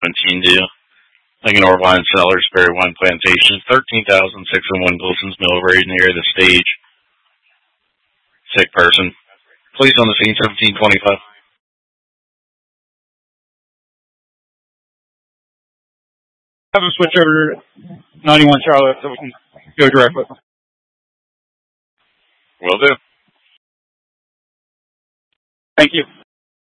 17 deal. Lincoln Orvine Cellars, Berry Wine Plantation, 13,601 Wilson's Mill, very near the stage. Sick person. Police on the scene, 1725. Have them switch over to 91 Charlotte so we can go direct with them. Will do. Thank you.